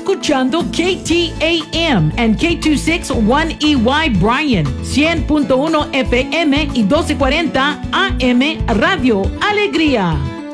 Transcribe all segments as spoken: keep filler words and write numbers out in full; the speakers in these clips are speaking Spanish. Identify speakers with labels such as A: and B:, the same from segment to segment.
A: escuchando K T A M and K veintiséis uno E Y Bryan, cien punto uno F M y doce cuarenta A M Radio Alegría.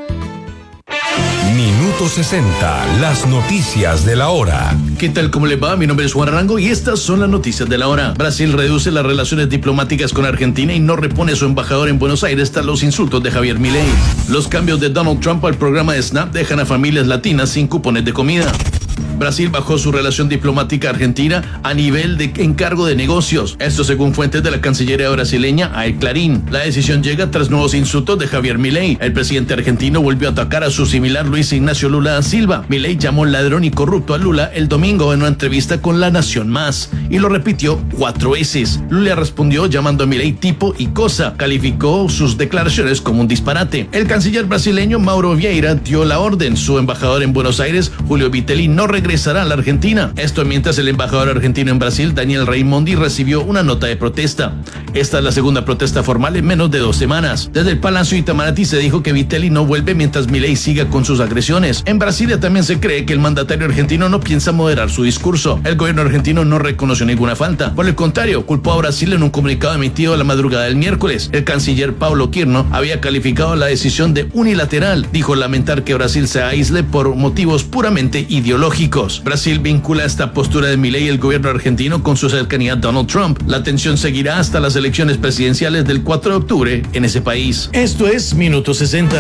B: Minuto sesenta, las noticias de la hora.
C: ¿Qué tal? ¿Cómo le va? Mi nombre es Juan Arango y estas son las noticias de la hora. Brasil reduce las relaciones diplomáticas con Argentina y no repone a su embajador en Buenos Aires tras los insultos de Javier Milei. Los cambios de Donald Trump al programa de SNAP dejan a familias latinas sin cupones de comida. Brasil bajó su relación diplomática argentina a nivel de encargo de negocios. Esto según fuentes de la Cancillería brasileña a El Clarín. La decisión llega tras nuevos insultos de Javier Milei. El presidente argentino volvió a atacar a su similar Luis Ignacio Lula da Silva. Milei llamó ladrón y corrupto a Lula el domingo en una entrevista con La Nación Más y lo repitió cuatro veces. Lula respondió llamando a Milei tipo y cosa. Calificó sus declaraciones como un disparate. El canciller brasileño Mauro Vieira dio la orden. Su embajador en Buenos Aires, Julio Vitelli, no regresará a la Argentina. Esto mientras el embajador argentino en Brasil, Daniel Raimondi, recibió una nota de protesta. Esta es la segunda protesta formal en menos de dos semanas. Desde el Palacio Itamaraty se dijo que Vitelli no vuelve mientras Milei siga con sus agresiones. En Brasilia también se cree que el mandatario argentino no piensa moderar su discurso. El gobierno argentino no reconoció ninguna falta. Por el contrario, culpó a Brasil en un comunicado emitido la madrugada del miércoles. El canciller Paulo Quirno había calificado la decisión de unilateral. Dijo lamentar que Brasil se aísle por motivos puramente ideológicos. Brasil vincula esta postura de Milei y el gobierno argentino con su cercanía a Donald Trump. La tensión seguirá hasta las elecciones presidenciales del cuatro de octubre en ese país. Esto es Minuto sesenta.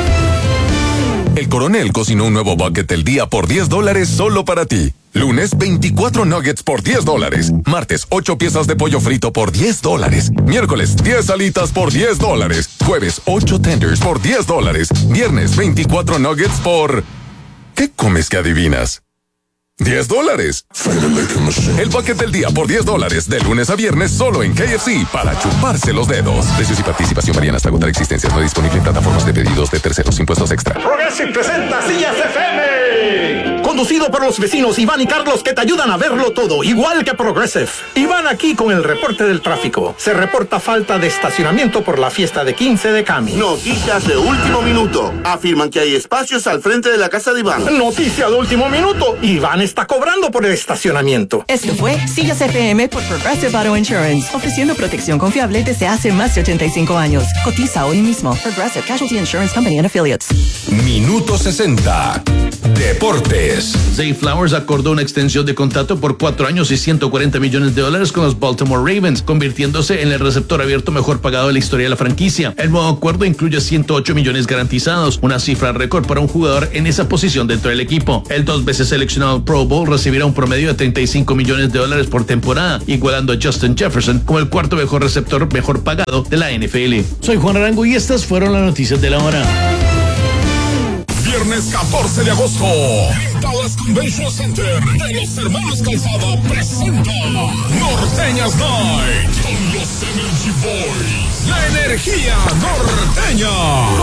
B: El Coronel cocinó un nuevo bucket del día por diez dólares solo para ti. Lunes, veinticuatro nuggets por diez dólares. Martes, ocho piezas de pollo frito por diez dólares. Miércoles, diez alitas por diez dólares. Jueves, ocho tenders por diez dólares. Viernes, veinticuatro nuggets por... ¿Qué comes que adivinas? diez dólares. El bucket del día por diez dólares de lunes a viernes solo en K F C para chuparse los dedos. Precios y participación varían hasta agotar existencias. No disponible en plataformas de pedidos de terceros. Impuestos extra.
D: Progressive presenta Sillas F M. Conducido por los vecinos Iván y Carlos que te ayudan a verlo todo, igual que Progressive. Iván aquí con el reporte del tráfico. Se reporta falta de estacionamiento por la fiesta de quince de Cami.
E: Noticias de último minuto. Afirman que hay espacios al frente de la casa de Iván.
D: Noticia de último minuto. Iván está cobrando por el estacionamiento.
F: Esto fue Sillas F M por Progressive Auto Insurance, ofreciendo protección confiable desde hace más de ochenta y cinco años. Cotiza hoy mismo. Progressive Casualty Insurance Company and Affiliates.
B: Minuto sesenta. Deportes.
C: Zay Flowers acordó una extensión de contrato por cuatro años y ciento cuarenta millones de dólares con los Baltimore Ravens, convirtiéndose en el receptor abierto mejor pagado de la historia de la franquicia. El nuevo acuerdo incluye ciento ocho millones garantizados, una cifra récord para un jugador en esa posición dentro del equipo. El dos veces seleccionado Pro Bowl recibirá un promedio de treinta y cinco millones de dólares por temporada, igualando a Justin Jefferson como el cuarto mejor receptor mejor pagado de la N F L. Soy Juan Arango y estas fueron las noticias de la hora.
B: Viernes catorce de agosto, Dallas Convention Center de los hermanos Calzada presenta Norteñas Night con los Energy Boys. La energía norteña.